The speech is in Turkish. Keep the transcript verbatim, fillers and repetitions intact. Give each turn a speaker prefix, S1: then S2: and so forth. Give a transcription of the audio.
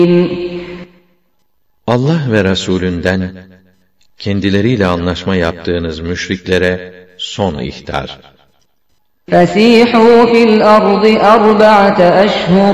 S1: Allah ve Resulünden kendileriyle anlaşma yaptığınız müşriklere son ihtar.
S2: فَسِيحُوا فِي الْأَرْضِ أَرْبَعَةَ أَشْهُرٍ